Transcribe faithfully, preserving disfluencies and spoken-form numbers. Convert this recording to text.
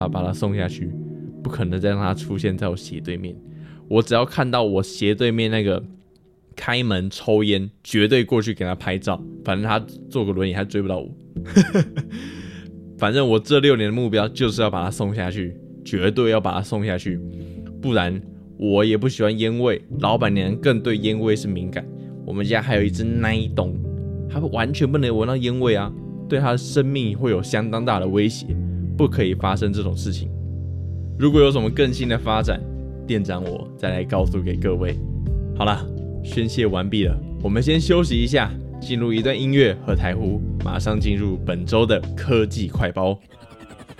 把他送下去，不可能再让他出现在我斜对面。我只要看到我斜对面那个开门抽烟，绝对过去给他拍照。反正他坐个轮椅，他追不到我。反正我这六年的目标就是要把他送下去，绝对要把他送下去，不然我也不喜欢烟味，老板娘更对烟味是敏感。我们家还有一只奶东，他完全不能闻到烟味啊，对他的生命会有相当大的威胁，不可以发生这种事情。如果有什么更新的发展，店长我再来告诉给各位。好啦，宣泄完毕了，我们先休息一下，进入一段音乐和台呼，马上进入本周的科技快报。